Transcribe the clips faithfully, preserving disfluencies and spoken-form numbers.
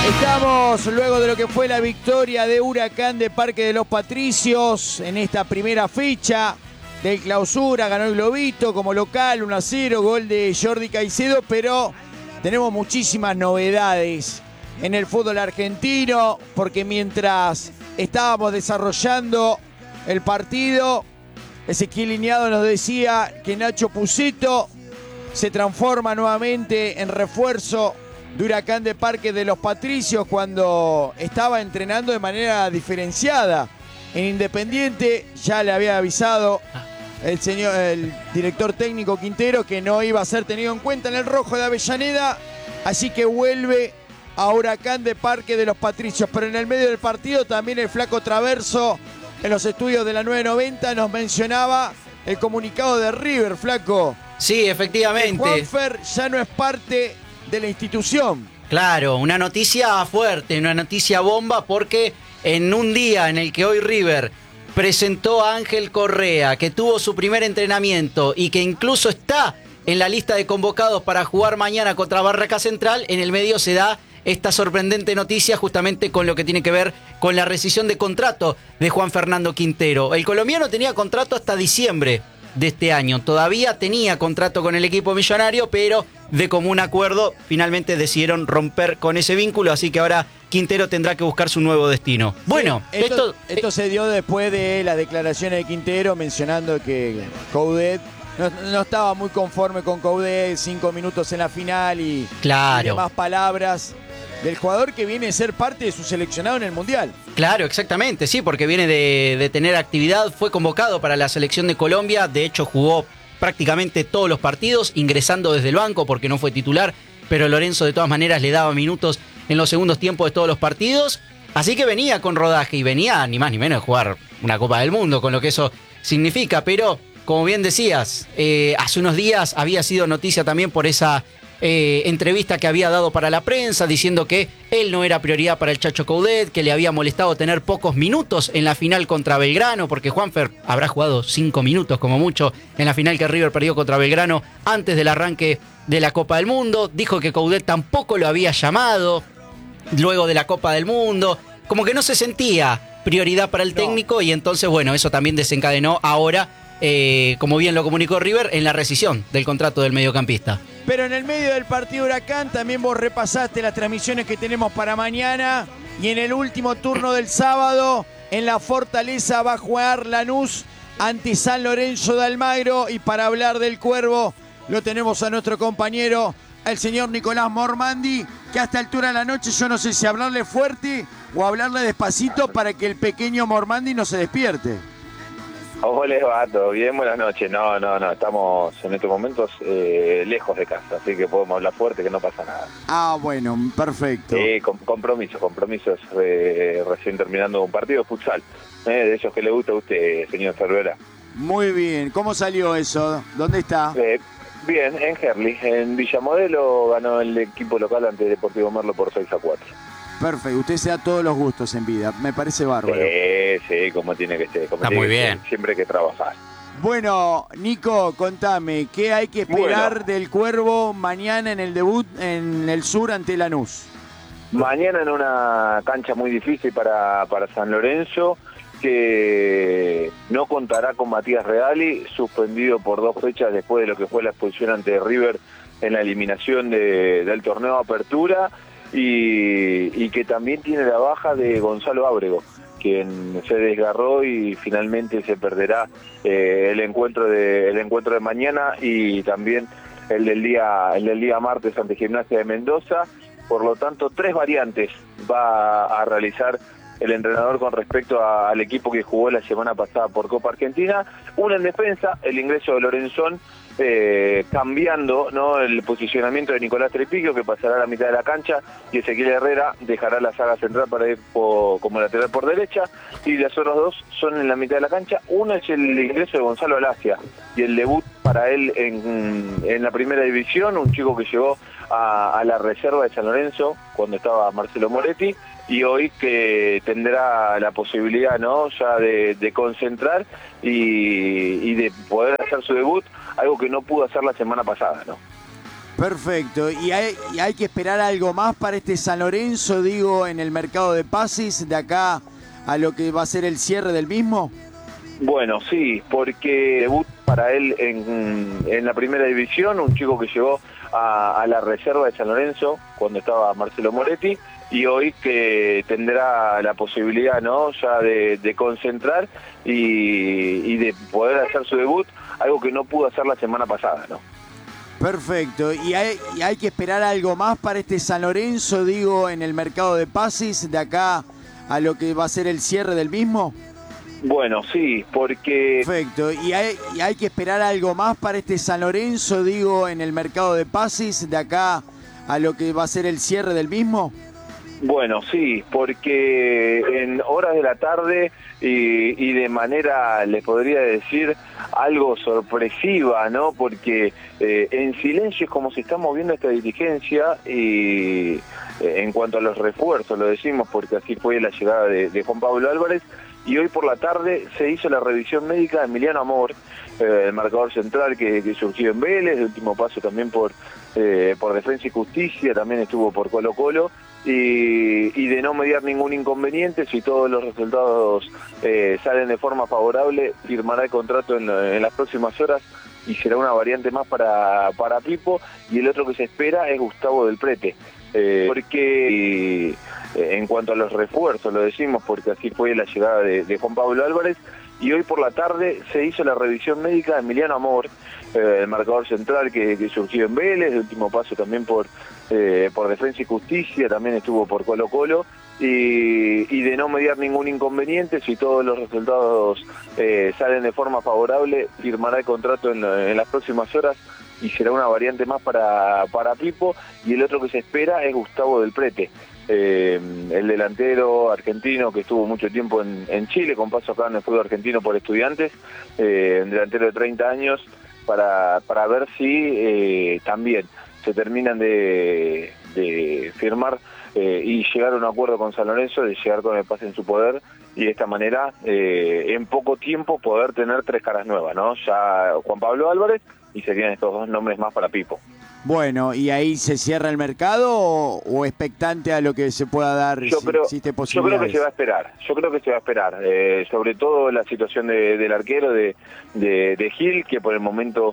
Estamos luego de lo que fue la victoria de Huracán de Parque de los Patricios en esta primera fecha del Clausura. Ganó el Globito como local, uno a cero, gol de Jordi Caicedo, pero tenemos muchísimas novedades en el fútbol argentino, porque mientras estábamos desarrollando el partido, Ezequiel Iñado nos decía que Nacho Pucetto se transforma nuevamente en refuerzo de Huracán de Parque de los Patricios cuando estaba entrenando de manera diferenciada en Independiente. Ya le había avisado el señor, el director técnico Quintero, que no iba a ser tenido en cuenta en el rojo de Avellaneda, así que vuelve a Huracán de Parque de los Patricios. Pero en el medio del partido también el flaco Traverso en los estudios de la nueve noventa nos mencionaba el comunicado de River, flaco. Sí, efectivamente. Juanfer ya no es parte de la institución. Claro, una noticia fuerte, una noticia bomba, porque en un día en el que hoy River presentó a Ángel Correa, que tuvo su primer entrenamiento y que incluso está en la lista de convocados para jugar mañana contra Barraca Central, en el medio se da esta sorprendente noticia justamente con lo que tiene que ver con la rescisión de contrato de Juan Fernando Quintero. El colombiano tenía contrato hasta diciembre de este año. Todavía tenía contrato con el equipo millonario, pero de común acuerdo finalmente decidieron romper con ese vínculo, así que ahora Quintero tendrá que buscar su nuevo destino. Sí, bueno, esto, esto, esto se dio después de las declaraciones de Quintero mencionando que Coudet no, no estaba muy conforme con Coudet, cinco minutos en la final y, claro. y demás palabras del jugador que viene a ser parte de su seleccionado en el Mundial. Claro, exactamente, sí, porque viene de, de tener actividad, fue convocado para la selección de Colombia, de hecho jugó prácticamente todos los partidos, ingresando desde el banco porque no fue titular, pero Lorenzo de todas maneras le daba minutos en los segundos tiempos de todos los partidos, así que venía con rodaje y venía ni más ni menos de jugar una Copa del Mundo, con lo que eso significa, pero como bien decías, eh, hace unos días había sido noticia también por esa Eh, entrevista que había dado para la prensa diciendo que él no era prioridad para el Chacho Coudet, que le había molestado tener pocos minutos en la final contra Belgrano, porque Juanfer habrá jugado cinco minutos como mucho en la final que River perdió contra Belgrano antes del arranque de la Copa del Mundo. Dijo que Coudet tampoco lo había llamado luego de la Copa del Mundo, como que no se sentía prioridad para el no. técnico, y entonces bueno, eso también desencadenó ahora, eh, como bien lo comunicó River, en la rescisión del contrato del mediocampista. Pero en el medio del partido Huracán también vos repasaste las transmisiones que tenemos para mañana, y en el último turno del sábado en la Fortaleza va a jugar Lanús ante San Lorenzo de Almagro, y para hablar del Cuervo lo tenemos a nuestro compañero, el señor Nicolás Mormandi, que a esta altura de la noche yo no sé si hablarle fuerte o hablarle despacito para que el pequeño Mormandi no se despierte. ¿Cómo les va? ¿Todo bien? Buenas noches. No, no, no, estamos en estos momentos eh, lejos de casa, así que podemos hablar fuerte, que no pasa nada. Ah, bueno, perfecto. Sí, com compromisos, compromisos, eh, recién terminando un partido de futsal, eh, de esos que le gusta a usted, señor Cervera. Muy bien, ¿cómo salió eso? ¿Dónde está? Eh, bien, en Herli, en Villa Modelo, ganó el equipo local ante Deportivo Merlo por seis a cuatro. Perfecto, usted se da todos los gustos en vida, me parece bárbaro. Sí, sí, como tiene que ser. Como Está muy bien. Ser, siempre hay que trabajar. Bueno, Nico, contame, ¿qué hay que esperar bueno. del Cuervo mañana en el debut en el sur ante Lanús? Mañana en una cancha muy difícil para, para San Lorenzo, que no contará con Matías Reali, suspendido por dos fechas después de lo que fue la expulsión ante River en la eliminación de, del torneo de Apertura. Y, y que también tiene la baja de Gonzalo Ábrego, quien se desgarró y finalmente se perderá eh, el encuentro de el encuentro de mañana y también el del día el del día martes ante Gimnasia de Mendoza. Por lo tanto, tres variantes va a realizar el entrenador con respecto a, al equipo que jugó la semana pasada por Copa Argentina. Una en defensa, el ingreso de Lorenzón, eh, cambiando, ¿no?, el posicionamiento de Nicolás Trepiglio, que pasará a la mitad de la cancha, y Ezequiel Herrera dejará la saga central para ir por, como lateral por derecha, y las otras dos son en la mitad de la cancha. Uno es el ingreso de Gonzalo Alacia y el debut para él en, en la primera división, un chico que llegó a, a la reserva de San Lorenzo cuando estaba Marcelo Moretti, y hoy que tendrá la posibilidad, ¿no?, ya de, de concentrar y, y de poder hacer su debut, algo que no pudo hacer la semana pasada, ¿no? Perfecto. ¿Y hay, y hay que esperar algo más para este San Lorenzo, digo, en el mercado de pases, de acá a lo que va a ser el cierre del mismo? Bueno, sí, porque debut para él en, en la primera división, un chico que llegó a, a la reserva de San Lorenzo cuando estaba Marcelo Moretti, y hoy que tendrá la posibilidad, ¿no?, ya de, de concentrar y, y de poder hacer su debut, algo que no pudo hacer la semana pasada, ¿no? Perfecto. ¿Y hay, y hay que esperar algo más para este San Lorenzo, digo, en el mercado de pases, de acá a lo que va a ser el cierre del mismo? Bueno, sí, porque... Perfecto. ¿Y hay, y hay que esperar algo más para este San Lorenzo, digo, en el mercado de pases, de acá a lo que va a ser el cierre del mismo? Bueno, sí, porque en horas de la tarde y, y de manera, les podría decir, algo sorpresiva, ¿no? Porque eh, en silencio es como se está moviendo esta dirigencia y eh, en cuanto a los refuerzos, lo decimos porque así fue la llegada de, de Juan Pablo Álvarez, y hoy por la tarde se hizo la revisión médica de Emiliano Amor, eh, el marcador central que, que surgió en Vélez, de último paso también por, eh, por Defensa y Justicia, también estuvo por Colo Colo, y, y de no mediar ningún inconveniente, si todos los resultados eh, salen de forma favorable, firmará el contrato en, en las próximas horas y será una variante más para, para Pipo, y el otro que se espera es Gustavo Del Prete, eh, porque... en cuanto a los refuerzos, lo decimos porque así fue la llegada de, de Juan Pablo Álvarez, y hoy por la tarde se hizo la revisión médica de Emiliano Amor, eh, el marcador central que, que surgió en Vélez, de último paso también por, eh, por Defensa y Justicia, también estuvo por Colo Colo, y, y de no mediar ningún inconveniente, si todos los resultados eh, salen de forma favorable, firmará el contrato en, en las próximas horas y será una variante más para, para Pipo, y el otro que se espera es Gustavo Del Prete. Eh, el delantero argentino que estuvo mucho tiempo en, en Chile, con paso acá en el fútbol argentino por Estudiantes, eh, un delantero de treinta años, para, para ver si eh, también se terminan de, de firmar eh, y llegar a un acuerdo con San Lorenzo, de llegar con el pase en su poder, y de esta manera eh, en poco tiempo poder tener tres caras nuevas, ¿no? Ya Juan Pablo Álvarez, y serían estos dos nombres más para Pipo. Bueno, ¿y ahí se cierra el mercado o, o expectante a lo que se pueda dar? Yo, si creo, existe yo creo que se va a esperar, yo creo que se va a esperar, eh, sobre todo la situación de, del arquero de, de, de Gil, que por el momento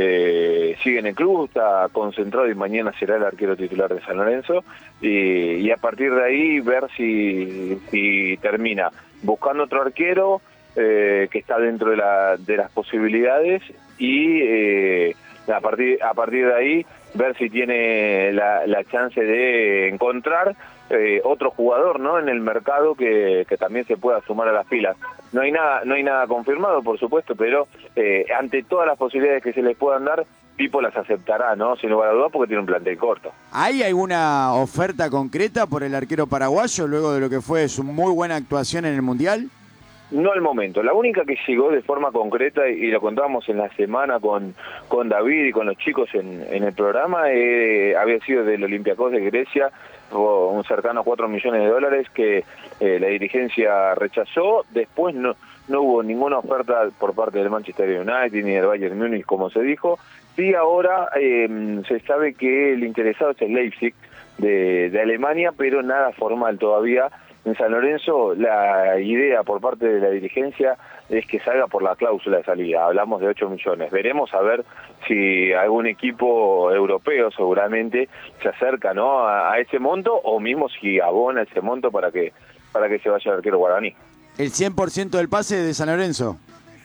eh, sigue en el club, está concentrado y mañana será el arquero titular de San Lorenzo, y, y a partir de ahí ver si, si termina buscando otro arquero eh, que está dentro de, la, de las posibilidades, y eh, a partir, a partir de ahí ver si tiene la, la chance de encontrar eh, otro jugador, ¿no?, en el mercado que, que también se pueda sumar a las filas. No hay nada, no hay nada confirmado, por supuesto, pero eh, ante todas las posibilidades que se les puedan dar, Pipo las aceptará, ¿no?, sin lugar a dudas, porque tiene un plantel corto. ¿Hay alguna oferta concreta por el arquero paraguayo luego de lo que fue su muy buena actuación en el Mundial? No al momento. La única que llegó de forma concreta, y lo contamos en la semana con, con David y con los chicos en, en el programa, eh, había sido del Olympiacos de Grecia, un cercano a cuatro millones de dólares que eh, la dirigencia rechazó. Después no, no hubo ninguna oferta por parte del Manchester United ni del Bayern Múnich, como se dijo. Sí, ahora eh, se sabe que el interesado es el Leipzig de, de Alemania, pero nada formal todavía. En San Lorenzo la idea por parte de la dirigencia es que salga por la cláusula de salida, hablamos de ocho millones. Veremos a ver si algún equipo europeo seguramente se acerca, ¿no?, a, a ese monto, o mismo si abona ese monto para que, para que se vaya el arquero guaraní. ¿El cien por ciento del pase de San Lorenzo?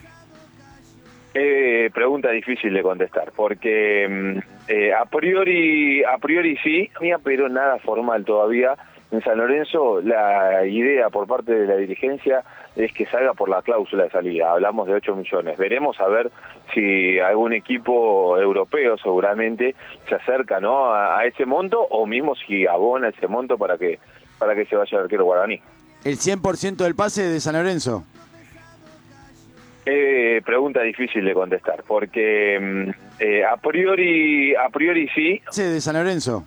Eh, pregunta difícil de contestar, porque eh, a priori a priori sí, pero nada formal todavía. En San Lorenzo la idea por parte de la dirigencia es que salga por la cláusula de salida, hablamos de ocho millones. Veremos a ver si algún equipo europeo seguramente se acerca, ¿no?, a, a ese monto, o mismo si abona ese monto para que, para que se vaya el arquero guaraní. ¿El cien por ciento del pase de San Lorenzo? Eh, pregunta difícil de contestar, porque eh, a priori a priori sí. ¿Pase de San Lorenzo?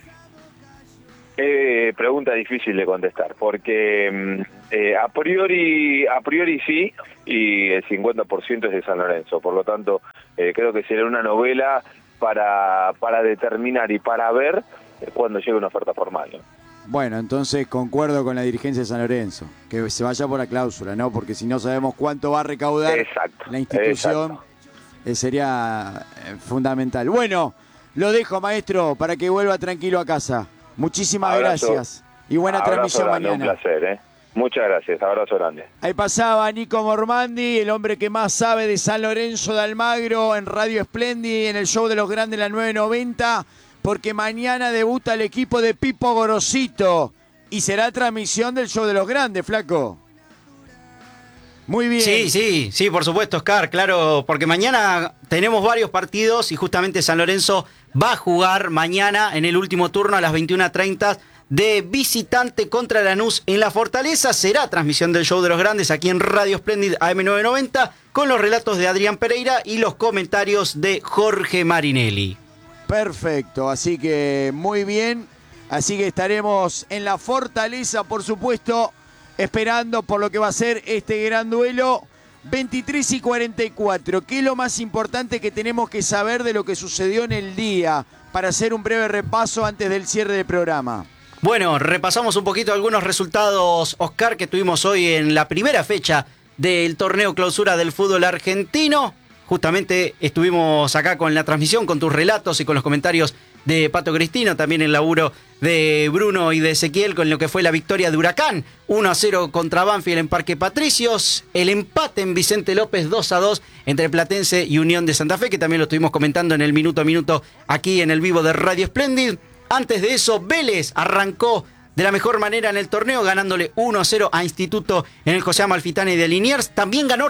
Eh, pregunta difícil de contestar, porque eh, a priori a priori sí, y el cincuenta por ciento es de San Lorenzo. Por lo tanto, eh, creo que será una novela para, para determinar y para ver cuando llegue una oferta formal, ¿no? Bueno, entonces concuerdo con la dirigencia de San Lorenzo, que se vaya por la cláusula, ¿no? Porque si no sabemos cuánto va a recaudar exacto, la institución, eh, sería eh, fundamental. Bueno, lo dejo, maestro, para que vuelva tranquilo a casa. Muchísimas abrazo, gracias y buena abrazo transmisión grande, mañana. Un placer, ¿eh? Muchas gracias, abrazo grande. Ahí pasaba Nico Mormandi, el hombre que más sabe de San Lorenzo de Almagro en Radio Splendid, en el show de los grandes, la nueve noventa. Porque mañana debuta el equipo de Pipo Gorosito y será transmisión del show de los grandes, flaco. Muy bien. Sí, sí, sí, por supuesto, Oscar, claro, porque mañana tenemos varios partidos y justamente San Lorenzo va a jugar mañana en el último turno a las veintiuna treinta de visitante contra Lanús en la Fortaleza. Será transmisión del show de los grandes aquí en Radio Splendid A M nueve noventa con los relatos de Adrián Pereira y los comentarios de Jorge Marinelli. Perfecto, así que muy bien, así que estaremos en la Fortaleza, por supuesto, esperando por lo que va a ser este gran duelo. Veintitrés y cuarenta y cuatro, ¿qué es lo más importante que tenemos que saber de lo que sucedió en el día? Para hacer un breve repaso antes del cierre del programa. Bueno, repasamos un poquito algunos resultados, Oscar, que tuvimos hoy en la primera fecha del torneo clausura del fútbol argentino. Justamente estuvimos acá con la transmisión, con tus relatos y con los comentarios de Pato Cristino, también el laburo de Bruno y de Ezequiel con lo que fue la victoria de Huracán, uno a cero contra Banfield en Parque Patricios, el empate en Vicente López dos a dos entre Platense y Unión de Santa Fe, que también lo estuvimos comentando en el minuto a minuto aquí en el vivo de Radio Splendid. Antes de eso, Vélez arrancó de la mejor manera en el torneo, ganándole uno a cero a Instituto en el José Amalfitani de Liniers. También ganó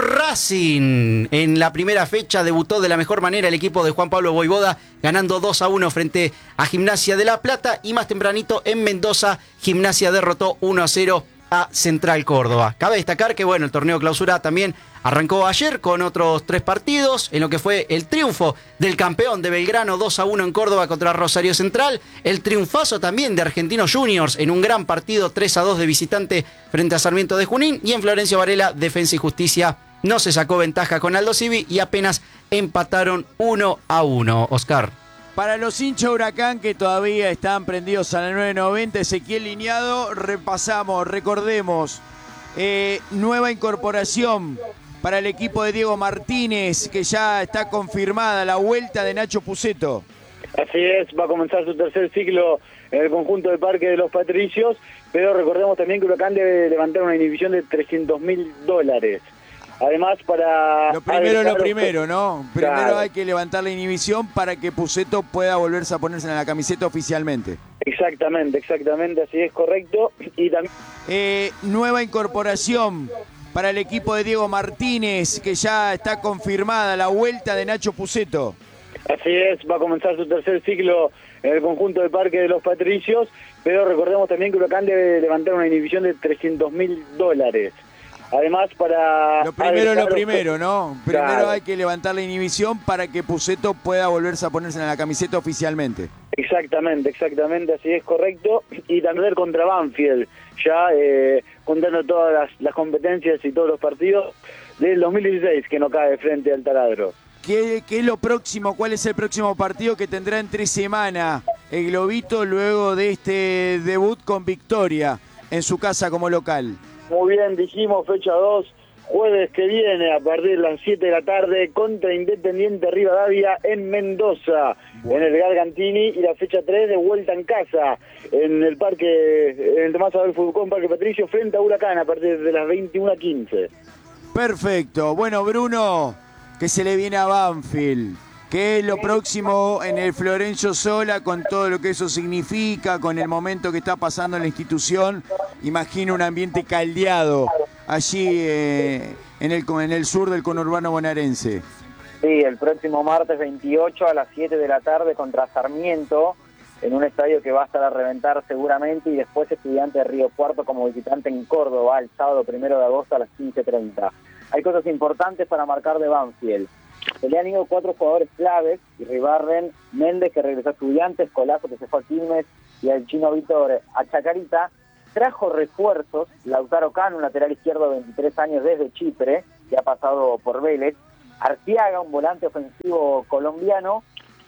Racing en la primera fecha, debutó de la mejor manera el equipo de Juan Pablo Voivoda, ganando dos a uno frente a Gimnasia de La Plata. Y más tempranito en Mendoza, Gimnasia derrotó uno a cero a Central Córdoba. Cabe destacar que bueno, el torneo clausura también arrancó ayer con otros tres partidos, en lo que fue el triunfo del campeón de Belgrano dos a uno en Córdoba contra Rosario Central, el triunfazo también de Argentinos Juniors en un gran partido tres a dos de visitante frente a Sarmiento de Junín, y en Florencio Varela, Defensa y Justicia no se sacó ventaja con Aldo Civi y apenas empataron uno a uno. Oscar. Para los hinchas Huracán que todavía están prendidos a la nueve noventa, Ezequiel Liñado, repasamos, recordemos, eh, nueva incorporación para el equipo de Diego Martínez, que ya está confirmada la vuelta de Nacho Puceto. Así es, va a comenzar su tercer ciclo en el conjunto del Parque de los Patricios, pero recordemos también que Huracán debe levantar una inhibición de trescientos mil dólares. Además, para... Lo primero es lo primero, los... ¿no? Primero claro. hay que levantar la inhibición para que Puceto pueda volverse a ponerse en la camiseta oficialmente. Exactamente, exactamente, así es, correcto. Y también... Eh, nueva incorporación para el equipo de Diego Martínez, que ya está confirmada la vuelta de Nacho Puceto. Así es, va a comenzar su tercer ciclo en el conjunto del Parque de los Patricios, pero recordemos también que Huracán debe levantar una inhibición de trescientos mil dólares. Además, para... Lo primero es lo primero, los... ¿no? Primero claro. hay que levantar la inhibición para que Puceto pueda volverse a ponerse en la camiseta oficialmente. Exactamente, exactamente, así es, correcto. Y también contra Banfield, ya eh, contando todas las, las competencias y todos los partidos del dos mil dieciséis que no cae frente al Taladro. ¿Qué, ¿Qué es lo próximo? ¿Cuál es el próximo partido que tendrá en tres semanas el Globito luego de este debut con victoria en su casa como local? Muy bien, dijimos fecha dos, jueves que viene a partir de las siete de la tarde contra Independiente Rivadavia en Mendoza, bueno. En el Gargantini, y la fecha tres de vuelta en casa en el parque, en el Tomás Abel Fútbol Parque Patricio frente a Huracán a partir de las veintiuna quince. Perfecto. Bueno, Bruno, que se le viene a Banfield. ¿Qué es lo próximo en el Florencio Sola con todo lo que eso significa, con el momento que está pasando en la institución? Imagino un ambiente caldeado allí eh, en, el, en el sur del conurbano bonaerense. Sí, el próximo martes veintiocho a las siete de la tarde contra Sarmiento, en un estadio que va a estar a reventar seguramente, y después Estudiante de Río Cuarto como visitante en Córdoba el sábado primero de agosto a las quince treinta. Hay cosas importantes para marcar de Banfield. Se le han ido cuatro jugadores claves, y Ribarren, Méndez, que regresó a Estudiantes, Colazo, que se fue a Quilmes, y el chino Víctor a Chacarita. Trajo refuerzos, Lautaro Cano, un lateral izquierdo de veintitrés años desde Chipre, que ha pasado por Vélez, Arteaga, un volante ofensivo colombiano,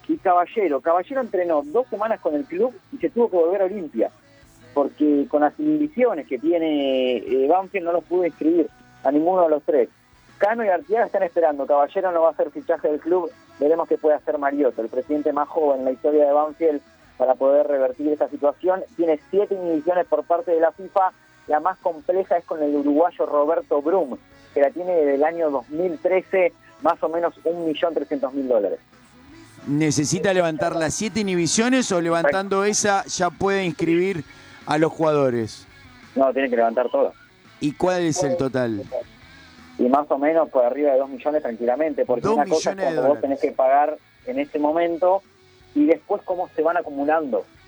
y Caballero. Caballero entrenó dos semanas con el club y se tuvo que volver a Olimpia, porque con las inhibiciones que tiene eh, Banfield no los pudo inscribir a ninguno de los tres. Cano y Arteaga están esperando. Caballero no va a ser fichaje del club. Veremos qué puede hacer Mariotto, el presidente más joven en la historia de Banfield, para poder revertir esta situación. Tiene siete inhibiciones por parte de la FIFA. La más compleja es con el uruguayo Roberto Brum, que la tiene desde el año dos mil trece, más o menos un millón trescientos mil dólares. ¿Necesita levantar las siete inhibiciones o levantando esa ya puede inscribir a los jugadores? No, tiene que levantar todo. ¿Y cuál es el total? Y más o menos por arriba de dos millones tranquilamente, porque una cosa es cuando vos tenés que pagar en este momento y después cómo se van acumulando.